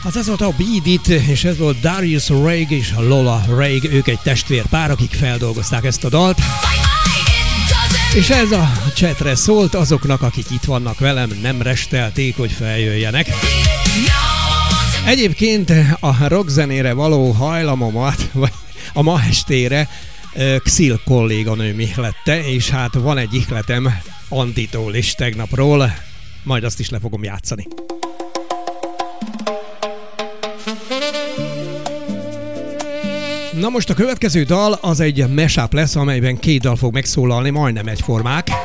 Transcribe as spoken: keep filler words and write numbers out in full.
Hát ez volt a Beat It, és ez volt Darius Ruegg és Lola Ruegg, ők egy testvérpár, akik feldolgozták ezt a dalt. És ez a chatre szólt azoknak, akik itt vannak velem, nem restelték, hogy feljöjjenek. Egyébként a rockzenére való hajlamomat, vagy a ma estére Xil kolléganőm ihlette, és hát van egy ihletem Antitól is tegnapról, majd azt is le fogom játszani. Na most a következő dal az egy mashup lesz, amelyben két dal fog megszólalni, majdnem egyformák.